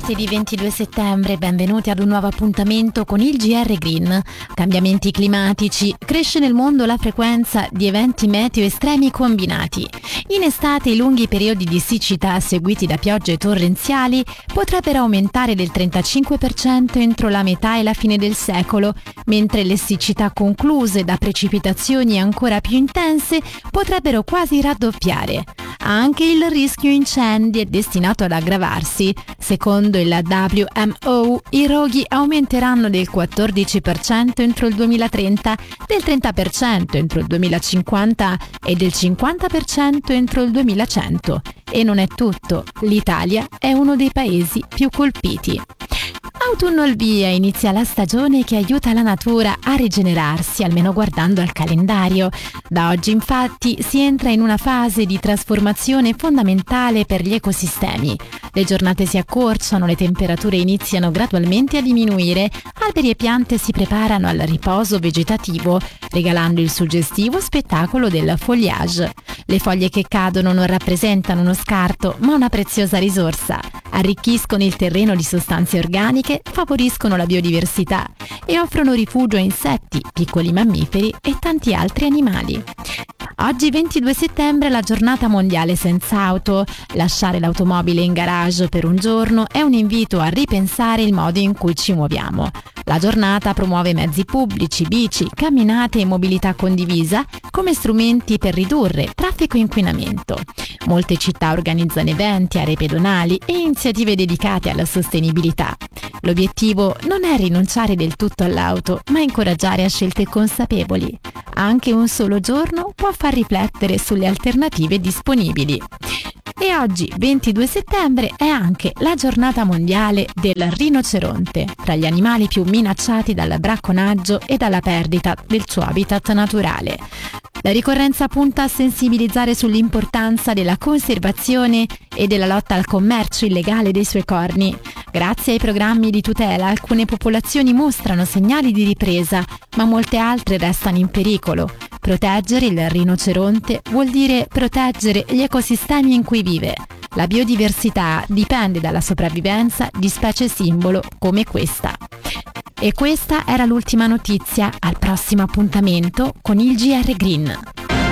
martedì 22 settembre, benvenuti ad un nuovo appuntamento con il GR Green. Cambiamenti climatici, cresce nel mondo la frequenza di eventi meteo estremi combinati. In estate i lunghi periodi di siccità seguiti da piogge torrenziali potrebbero aumentare del 35% entro la metà e la fine del secolo, mentre le siccità concluse da precipitazioni ancora più intense potrebbero quasi raddoppiare. Anche il rischio incendi è destinato ad aggravarsi. Secondo il WMO, i roghi aumenteranno del 14% entro il 2030, del 30% entro il 2050 e del 50% entro il 2100. E non è tutto, l'Italia è uno dei paesi più colpiti. Autunno al via, inizia la stagione che aiuta la natura a rigenerarsi, almeno guardando al calendario. Da oggi infatti si entra in una fase di trasformazione fondamentale per gli ecosistemi. Le giornate si accorciano, le temperature iniziano gradualmente a diminuire, alberi e piante si preparano al riposo vegetativo, regalando il suggestivo spettacolo del foliage. Le foglie che cadono non rappresentano uno scarto, ma una preziosa risorsa. Arricchiscono il terreno di sostanze organiche, favoriscono la biodiversità e offrono rifugio a insetti, piccoli mammiferi e tanti altri animali. Oggi 22 settembre è la giornata mondiale senza auto. Lasciare l'automobile in garage per un giorno è un invito a ripensare il modo in cui ci muoviamo. La giornata promuove mezzi pubblici, bici, camminate e mobilità condivisa come strumenti per ridurre traffico e inquinamento. Molte città organizzano eventi, aree pedonali e iniziative dedicate alla sostenibilità. L'obiettivo non è rinunciare del tutto all'auto, ma incoraggiare a scelte consapevoli. Anche un solo giorno può far riflettere sulle alternative disponibili. E oggi, 22 settembre, è anche la giornata mondiale del rinoceronte, tra gli animali più minacciati dal bracconaggio e dalla perdita del suo habitat naturale. La ricorrenza punta a sensibilizzare sull'importanza della conservazione e della lotta al commercio illegale dei suoi corni. Grazie ai programmi di tutela, alcune popolazioni mostrano segnali di ripresa, ma molte altre restano in pericolo. Proteggere il rinoceronte vuol dire proteggere gli ecosistemi in cui vive. La biodiversità dipende dalla sopravvivenza di specie simbolo come questa. E questa era l'ultima notizia. Al prossimo appuntamento con il GR Green.